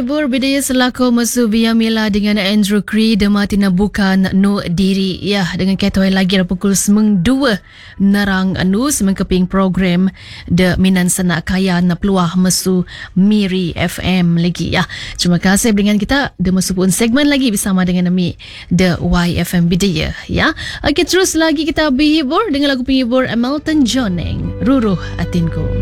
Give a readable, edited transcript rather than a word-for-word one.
Berbidaya selaku Mesu Biamila dengan Andrew Cree Dematina bukan no diri ya dengan ketoi lagi pukul 2 narang anu semengkeping program de Minan Sanak Kaya na peluah Mesu Miri FM lagi ya. Terima kasih dengan kita de Mesu pun segmen lagi bersama dengan kami de YFM Bidaya ya. Okey, terus lagi kita berhibur dengan lagu penghibur Hamilton John Ruruh Atinku.